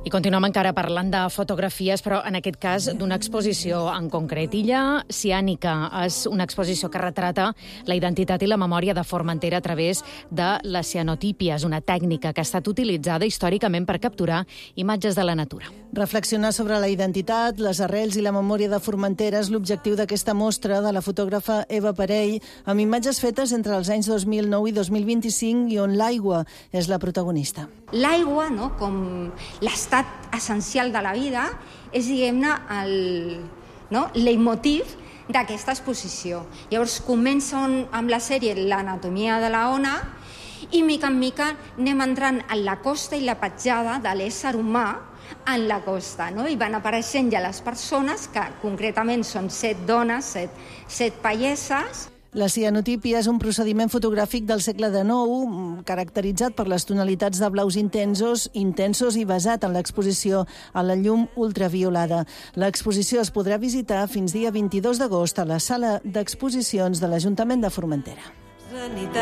I continuem encara parlant de fotografies, però en aquest cas d'una exposició en concret. Illa Ciànica és una exposició que retrata la identitat i la memòria de Formentera a través de la cianotípia. És una tècnica que ha estat utilitzada històricament per capturar imatges de la natura. Reflexionar sobre la identitat, les arrels i la memòria de Formentera és l'objectiu d'aquesta mostra de la fotògrafa Eva Parell, amb imatges fetes entre els anys 2009 i 2025 i on l'aigua és la protagonista. L'aigua, no, com l'estat essencial de la vida, és, diguem-ne, el leitmotiv d'aquesta exposició. Llavors comença amb la sèrie l'anatomia de la ona i mica en mica anem entrant en la costa i la petjada de l'ésser humà en la costa, no? I van apareixent ja les persones, que concretament són 7 dones, 7 paieses. La cianotípia és un procediment fotogràfic del segle XIX, caracteritzat per les tonalitats de blaus intensos i basat en l'exposició a la llum ultraviolada. L'exposició es podrà visitar fins dia 22 d'agost a la sala d'exposicions de l'Ajuntament de Formentera.